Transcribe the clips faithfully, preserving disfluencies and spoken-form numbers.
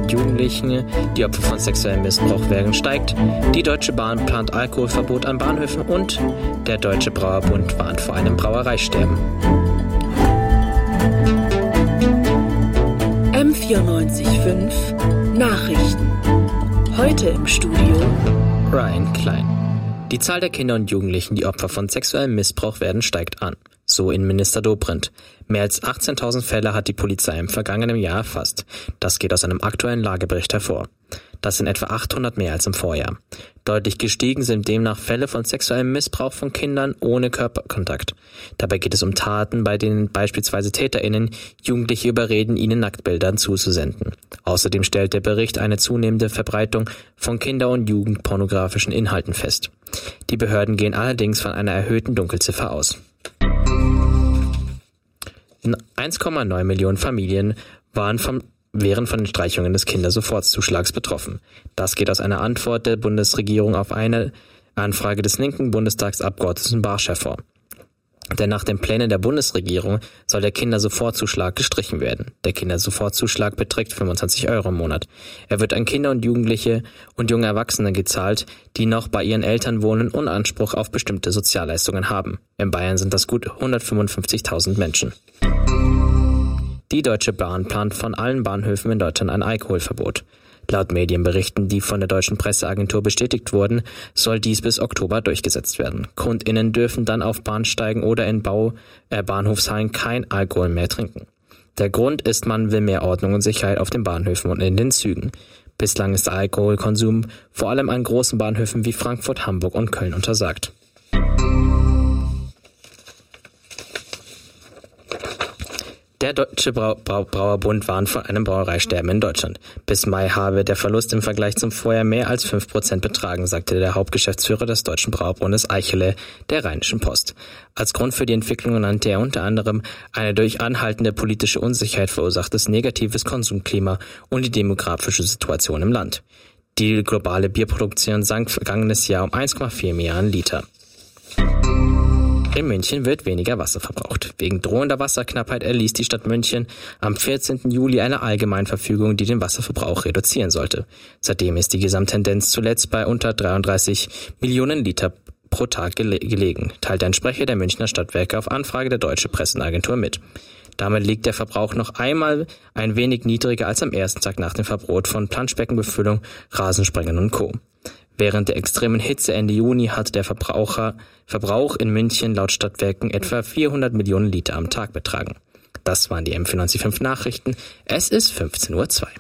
und Jugendlichen, die Opfer von sexuellem Missbrauch werden, steigt. Die Deutsche Bahn plant Alkoholverbot an Bahnhöfen und der Deutsche Brauerbund warnt vor einem Brauereisterben. M vierundneunzig Komma fünf Nachrichten. Heute im Studio Ryan Klein. Die Zahl der Kinder und Jugendlichen, die Opfer von sexuellem Missbrauch werden, steigt an. So Innenminister Dobrindt. Mehr als achtzehntausend Fälle hat die Polizei im vergangenen Jahr erfasst. Das geht aus einem aktuellen Lagebericht hervor. Das sind etwa achthundert mehr als im Vorjahr. Deutlich gestiegen sind demnach Fälle von sexuellem Missbrauch von Kindern ohne Körperkontakt. Dabei geht es um Taten, bei denen beispielsweise TäterInnen Jugendliche überreden, ihnen Nacktbildern zuzusenden. Außerdem stellt der Bericht eine zunehmende Verbreitung von Kinder- und Jugendpornografischen Inhalten fest. Die Behörden gehen allerdings von einer erhöhten Dunkelziffer aus. eins Komma neun Millionen Familien waren vom, wären von den Streichungen des Kindersofortzuschlags betroffen. Das geht aus einer Antwort der Bundesregierung auf eine Anfrage des linken Bundestagsabgeordneten Barsch hervor. Denn nach den Plänen der Bundesregierung soll der Kindersofortzuschlag gestrichen werden. Der Kindersofortzuschlag beträgt fünfundzwanzig Euro im Monat. Er wird an Kinder und Jugendliche und junge Erwachsene gezahlt, die noch bei ihren Eltern wohnen und Anspruch auf bestimmte Sozialleistungen haben. In Bayern sind das gut hundertfünfundfünfzigtausend Menschen. Die Deutsche Bahn plant von allen Bahnhöfen in Deutschland ein Alkoholverbot. Laut Medienberichten, die von der deutschen Presseagentur bestätigt wurden, soll dies bis Oktober durchgesetzt werden. KundInnen dürfen dann auf Bahnsteigen oder in Bau, äh, Bahnhofshallen kein Alkohol mehr trinken. Der Grund ist, man will mehr Ordnung und Sicherheit auf den Bahnhöfen und in den Zügen. Bislang ist der Alkoholkonsum vor allem an großen Bahnhöfen wie Frankfurt, Hamburg und Köln untersagt. Der Deutsche Brau- Brau- Brauerbund warnt vor einem Brauereisterben in Deutschland. Bis Mai habe der Verlust im Vergleich zum Vorjahr mehr als fünf Prozent betragen, sagte der Hauptgeschäftsführer des Deutschen Brauerbundes Eichele der Rheinischen Post. Als Grund für die Entwicklung nannte er unter anderem eine durch anhaltende politische Unsicherheit verursachtes negatives Konsumklima und die demografische Situation im Land. Die globale Bierproduktion sank vergangenes Jahr um eins Komma vier Milliarden Liter. In München wird weniger Wasser verbraucht. Wegen drohender Wasserknappheit erließ die Stadt München am vierzehnten Juli eine Allgemeinverfügung, die den Wasserverbrauch reduzieren sollte. Seitdem ist die Gesamttendenz zuletzt bei unter dreiunddreißig Millionen Liter pro Tag gele- gelegen, teilte ein Sprecher der Münchner Stadtwerke auf Anfrage der Deutschen Presseagentur mit. Damit liegt der Verbrauch noch einmal ein wenig niedriger als am ersten Tag nach dem Verbot von Planschbeckenbefüllung, Rasensprengen und Co. Während der extremen Hitze Ende Juni hatte der Verbraucher, Verbrauch in München laut Stadtwerken etwa vierhundert Millionen Liter am Tag betragen. Das waren die M vierundneunzig Komma fünf Nachrichten. Es ist fünfzehn Uhr zwei.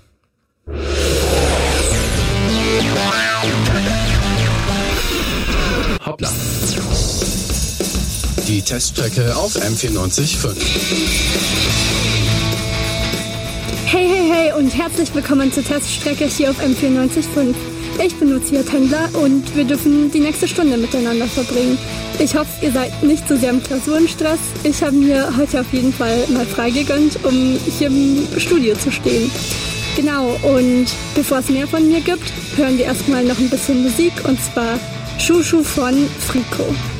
Hoppla. Die Teststrecke auf M vierundneunzig Komma fünf. Hey, hey, hey und herzlich willkommen zur Teststrecke hier auf M vierundneunzig Komma fünf. Ich bin Lucia Tendler und wir dürfen die nächste Stunde miteinander verbringen. Ich hoffe, ihr seid nicht so sehr im Klausurenstress. Ich habe mir heute auf jeden Fall mal frei gegönnt, um hier im Studio zu stehen. Genau, und bevor es mehr von mir gibt, hören wir erstmal noch ein bisschen Musik, und zwar Schuschu von Frico.